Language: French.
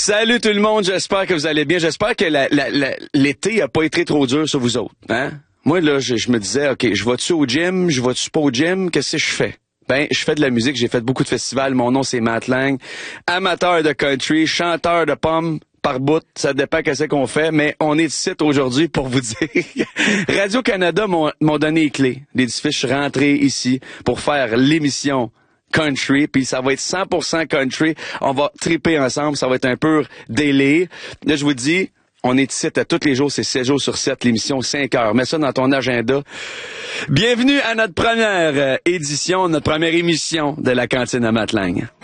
Salut tout le monde, j'espère que vous allez bien. J'espère que l'été a pas été trop dur sur vous autres. Hein? Moi, là, je me disais, OK, je vais-tu au gym, je vais-tu pas au gym, qu'est-ce que je fais? Ben, je fais de la musique, j'ai fait beaucoup de festivals. Mon nom, c'est Matt Lang. Amateur de country, chanteur de pommes par bout, ça dépend qu'est-ce qu'on fait, mais on est ici aujourd'hui pour vous dire. Radio-Canada m'ont donné les clés. L'édifice, je suis rentré ici pour faire l'émission country, puis ça va être 100% country. On va triper ensemble, ça va être un pur délire. Là, je vous dis, on est ici à tous les jours, c'est 7 jours sur 7, l'émission 5 heures. Mets ça dans ton agenda. Bienvenue à notre première édition, notre première émission de la cantine à Matt Lang.